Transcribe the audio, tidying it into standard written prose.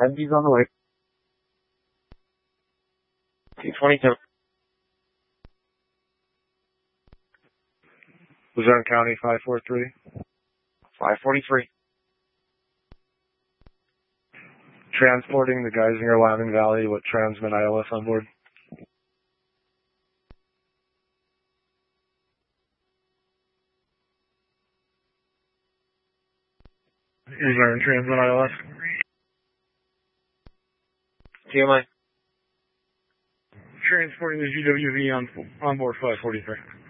Heavy's on the way. T-22. Luzerne County 543. 543. Transporting the Geisinger Landing Valley with Transmit ILS on board. Luzerne Transmit ILS. TMI. Transporting the GWV on board 543.